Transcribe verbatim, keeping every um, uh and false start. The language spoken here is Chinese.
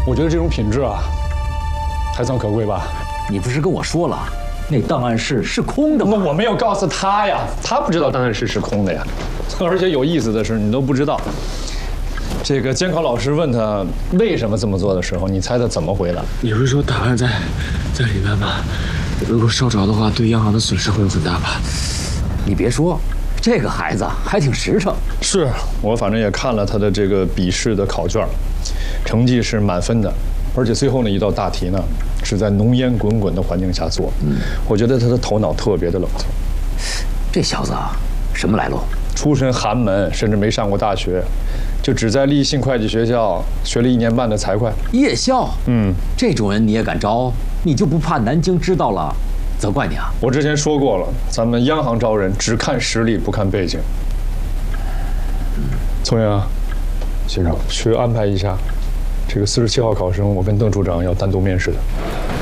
我觉得这种品质啊，还算可贵吧。 你不是跟我说了，那档案室是空的吗？ 那我没有告诉他呀，他不知道档案室是空的呀。而且有意思的是，你都不知道。这个监考老师问他为什么这么做的时候，你猜他怎么回答？ 你不是说档案在在里面吗？如果烧着的话，对央行的损失会有很大吧？ 你别说，这个孩子还挺实诚。 是我反正也看了他的这个笔试的考卷，成绩是满分的，而且最后那一道大题呢是在浓烟滚滚的环境下做。嗯，我觉得他的头脑特别的冷静。 这小子啊，什么来路？ 出身寒门，甚至没上过大学，就只在立信会计学校学了一年半的财会。 夜校？ 嗯， 这种人你也敢招？你就不怕南京知道了责怪你啊？ 我之前说过了，咱们央行招人只看实力不看背景。聪明啊， 先生， 去安排一下这个四十七号考生，我跟邓处长要单独面试的。